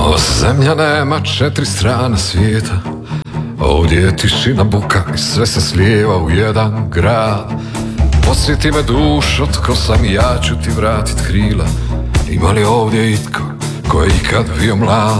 Zemlja nema 4 strane svijeta, ovdje je tišina, buka i sve se slijeva u jedan grad. Posjeti me dušo, tko sam i ja ću ti vratit krila. Ima li ovdje itko ko je ikad bio mlad?